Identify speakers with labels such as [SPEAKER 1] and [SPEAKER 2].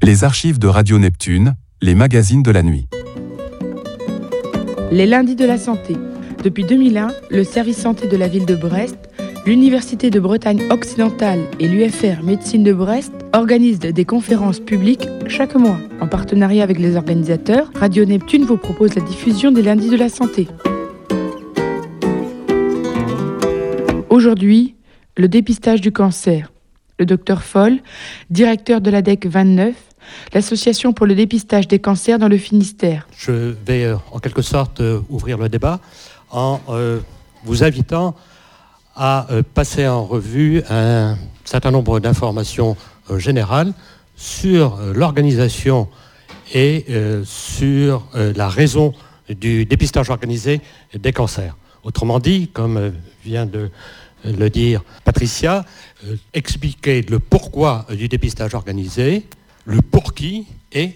[SPEAKER 1] Les archives de Radio Neptune, les magazines de la nuit.
[SPEAKER 2] Les lundis de la santé. Depuis 2001, le service santé de la ville de Brest, l'Université de Bretagne occidentale et l'UFR Médecine de Brest organisent des conférences publiques chaque mois. En partenariat avec les organisateurs, Radio Neptune vous propose la diffusion des lundis de la santé. Aujourd'hui, le dépistage du cancer. Le docteur Foll, directeur de l'ADEC 29, l'association pour le dépistage des cancers dans le Finistère.
[SPEAKER 3] Je vais en quelque sorte ouvrir le débat en vous invitant à passer en revue un certain nombre d'informations générales sur l'organisation et sur la raison du dépistage organisé des cancers. Autrement dit, comme vient de le dire Patricia, expliquer le pourquoi du dépistage organisé, le pour qui et